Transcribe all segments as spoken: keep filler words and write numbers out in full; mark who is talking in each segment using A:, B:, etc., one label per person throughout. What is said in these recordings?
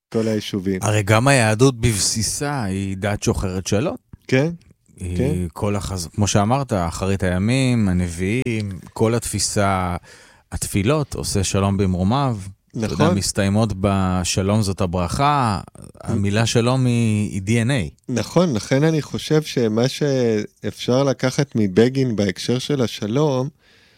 A: כל היישובים.
B: הרי גם היהדות בבסיסה היא דת שוחרת שלום.
A: כן.
B: היא כל החז... כמו שאמרת, אחרית הימים, הנביאים, כל התפיסה, התפילות, עושה שלום במרומיו. נכון. אתה יודע, מסתיימות בשלום זאת הברכה, המילה שלום היא, היא די אן איי.
A: נכון, לכן אני חושב שמה שאפשר לקחת מבגין בהקשר של השלום,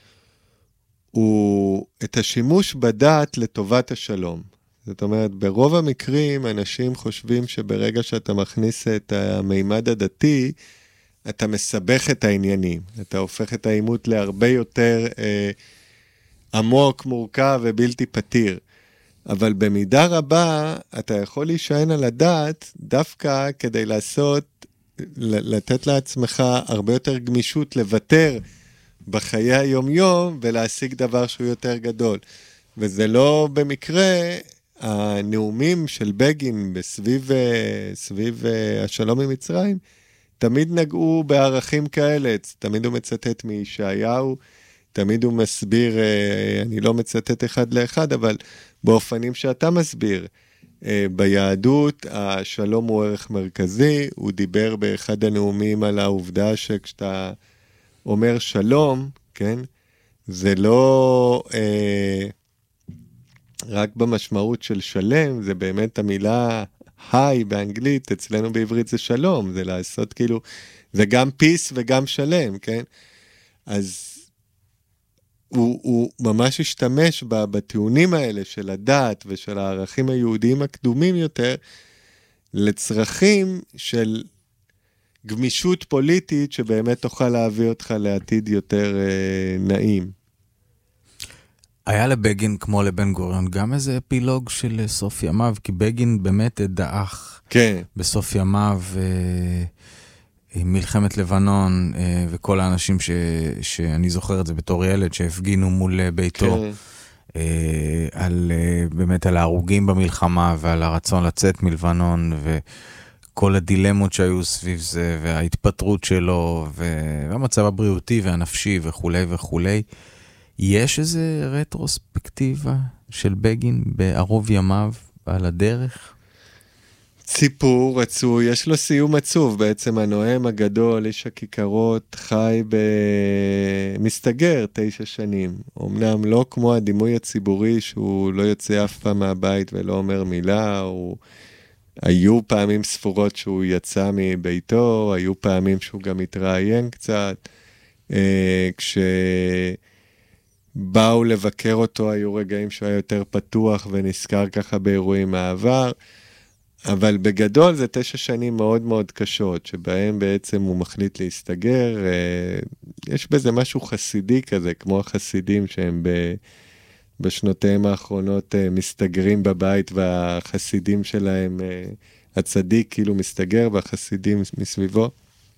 A: הוא את השימוש בדת לטובת השלום. זאת אומרת, ברוב המקרים אנשים חושבים שברגע שאתה מכניס את המימד הדתי, אתה מסבך את העניינים. אתה הופך את העימות להרבה יותר אה, עמוק, מורכב ובלתי פתיר. אבל במידה רבה אתה יכול להישען על הדת דווקא כדי לעשות, לתת לעצמך הרבה יותר גמישות לוותר בחיי היום-יום ולהשיג דבר שהוא יותר גדול. וזה לא במקרה, הנאומים של בגין בסביב סביב השלום עם מצרים, תמיד נגעו בערכים כאלה, תמיד הוא מצטט מישעיהו, תמיד הוא מסביר, אני לא מצטט אחד לאחד, אבל באופנים שאתה מסביר, ביהדות השלום הוא ערך מרכזי, הוא דיבר באחד הנאומים על העובדה שכשאתה אומר שלום, כן, זה לא אה, רק במשמעות של שלם, זה באמת המילה היי באנגלית, אצלנו בעברית זה שלום, זה לעשות כאילו, זה גם פיס וגם שלם, כן? אז הוא, הוא ממש השתמש בטיעונים האלה של הדת ושל הערכים היהודיים הקדומים יותר, לצרכים של גמישות פוליטית שבאמת תוכל להביא אותך לעתיד יותר אה, נעים.
B: היה לבגין כמו לבן גוריון גם איזה אפילוג של סוף ימיו, כי בגין באמת דאח
A: כן.
B: בסוף ימיו אה, עם מלחמת לבנון אה, וכל האנשים ש, שאני זוכר את זה בתור ילד שהפגינו מול ביתו כן. אה, על, אה, באמת על ההרוגים במלחמה ועל הרצון לצאת מלבנון וכל הדילמות שהיו סביב זה וההתפטרות שלו והמצב הבריאותי והנפשי וכו' וכו'. יש איזה רטרוספקטיבה של בגין בערוב ימיו על הדרך?
A: סיפור עצוב, יש לו סיום עצוב, בעצם הנואם הגדול, איש הכיכרות, חי במסתגר תשע שנים. אמנם לא כמו הדימוי הציבורי שהוא לא יוצא אף פעם מהבית ולא אומר מילה, הוא... היו פעמים ספורות שהוא יצא מביתו, היו פעמים שהוא גם התראיין קצת, כש... באו לבקר אותו, היו רגעים שהוא היה יותר פתוח ונזכר ככה באירועים מהעבר, אבל בגדול זה תשע שנים מאוד מאוד קשות, שבהם בעצם הוא מחליט להסתגר, יש בזה משהו חסידי כזה, כמו החסידים שהם בשנותיהם האחרונות מסתגרים בבית, והחסידים שלהם, הצדיק כאילו מסתגר, והחסידים מסביבו.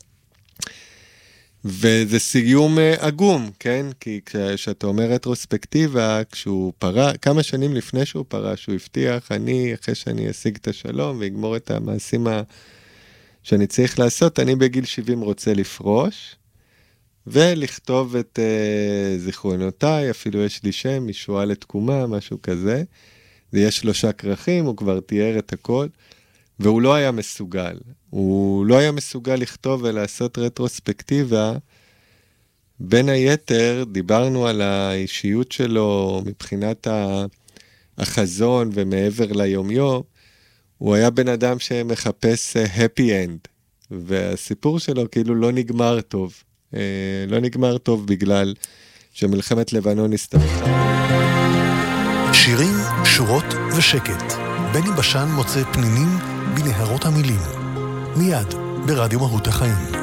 A: וזה סיום עגום, כן? כי כשאתה אומר רטרוספקטיבה, כשהוא פרע, כמה שנים לפני שהוא פרע, שהוא הבטיח, אני, אחרי שאני אשיג את השלום ואגמור את המעשים שאני צריך לעשות, אני בגיל שבעים רוצה לפרוש, ולכתוב את uh, זיכרונותיי, אפילו יש לי שם, משואה לתקומה, משהו כזה. ויש שלושה כרכים, הוא כבר תיאר את הכל, והוא לא היה מסוגל. הוא לא היה מסוגל לכתוב ולעשות רטרוספקטיבה. בין היתר, דיברנו על האישיות שלו מבחינת החזון ומעבר ליומיום. הוא היה בן אדם שמחפש happy end, והסיפור שלו כאילו לא נגמר טוב. לא נגמר טוב בגלל שמלחמת לבנון הסתבכה.
C: שירים, שורות ושקט. בני בשן מוצא פנינים בנהרות המילים. מיד ברדיו מהות החיים.